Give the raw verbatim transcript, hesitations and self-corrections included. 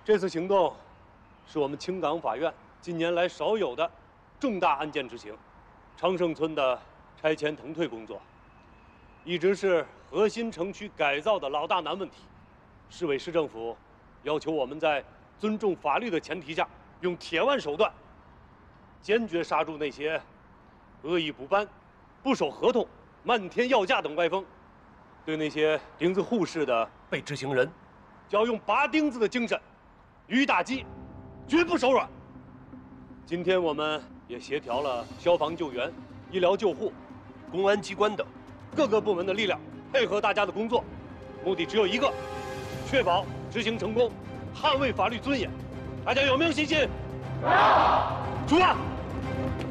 这次行动是我们青港法院近年来少有的重大案件执行。昌盛村的拆迁腾退工作，一直是核心城区改造的老大难问题。市委市政府要求我们在尊重法律的前提下，用铁腕手段，坚决刹住那些恶意补班、不守合同、漫天要价等歪风。对那些钉子户式的被执行人，就要用拔钉子的精神予以打击，绝不手软。今天我们也协调了消防救援、医疗救护、公安机关等各个部门的力量，配合大家的工作，目的只有一个：确保执行成功，捍卫法律尊严。大家有没有信心？有。出发！